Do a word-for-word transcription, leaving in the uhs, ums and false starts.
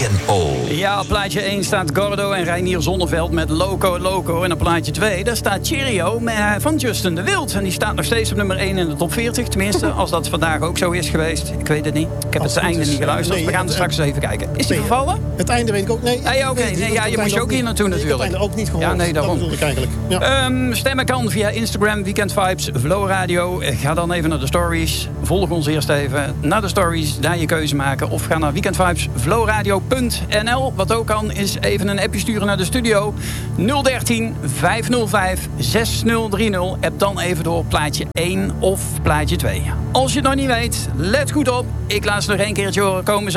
Weekendpoll. Ja, op plaatje één staat Gordo en Reinier Zonneveld met Loco Loco. En op plaatje twee, daar staat Cheerio met, van Justin de Wild. En die staat nog steeds op nummer één in de top veertig. Tenminste, als dat vandaag ook zo is geweest. Ik weet het niet. Ik heb Als het einde is, niet geluisterd. nee, We gaan het, er straks eens even kijken. Is die nee, vervallen? Het einde weet ik ook. Nee, Nee, oké. nee, Nee, ja, je moest je ook hier naartoe nee, natuurlijk. Ik heb het einde ook niet gehoord. Ja, nee, daarom. Dat bedoel ik eigenlijk. Ja. Um, stemmen kan via Instagram, Weekend Vibes, Flow Radio. Ga dan even naar de stories. Volg ons eerst even naar de stories. Daar je keuze maken. Of ga naar weekendvibes flowradio punt n l. Wat ook kan, is even een appje sturen naar de studio. nul dertien vijfhonderdvijf zestig dertig. App dan even door plaatje één of plaatje twee. Als je het nog niet weet, let goed op. Ik laat ze nog één keertje horen komen.